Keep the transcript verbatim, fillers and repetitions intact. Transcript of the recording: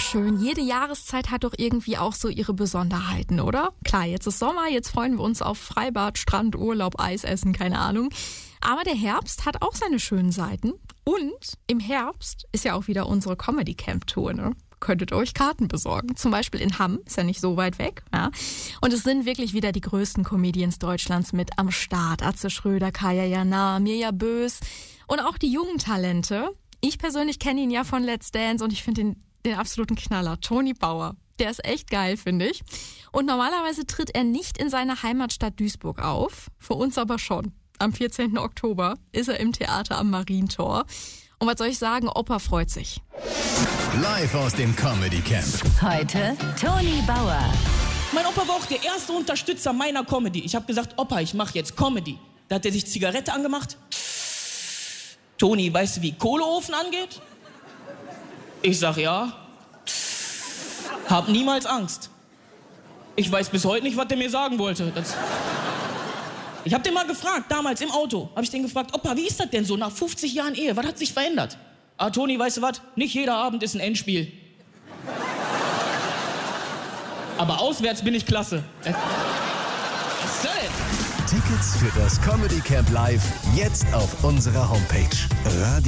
schön. Jede Jahreszeit hat doch irgendwie auch so ihre Besonderheiten, oder? Klar, jetzt ist Sommer, jetzt freuen wir uns auf Freibad, Strand, Urlaub, Eis essen, keine Ahnung. Aber der Herbst hat auch seine schönen Seiten. Und im Herbst ist ja auch wieder unsere Comedy-Camp-Tour, ne? Könntet ihr euch Karten besorgen. Zum Beispiel in Hamm, ist ja nicht so weit weg. Ja. Und es sind wirklich wieder die größten Comedians Deutschlands mit am Start. Atze Schröder, Kaya Jana, Mirja Bös und auch die jungen Talente. Ich persönlich kenne ihn ja von Let's Dance und ich finde den, den absoluten Knaller. Toni Bauer. Der ist echt geil, finde ich. Und normalerweise tritt er nicht in seiner Heimatstadt Duisburg auf. Für uns aber schon. Am vierzehnten Oktober ist er im Theater am Marientor. Und was soll ich sagen, Opa freut sich. Live aus dem Comedy Camp. Heute Toni Bauer. Mein Opa war auch der erste Unterstützer meiner Comedy. Ich habe gesagt, Opa, ich mache jetzt Comedy. Da hat er sich Zigarette angemacht. Toni, weißt du, wie Kohleofen angeht? Ich sag ja. Hab niemals Angst. Ich weiß bis heute nicht, was der mir sagen wollte. Das ich hab den mal gefragt, damals im Auto, habe ich den gefragt, Opa, wie ist das denn so nach fünfzig Jahren Ehe? Was hat sich verändert? Ah, Toni, weißt du was? Nicht jeder Abend ist ein Endspiel. Aber auswärts bin ich klasse. Was soll denn? Tickets für das Comedy Camp Live jetzt auf unserer Homepage. Radio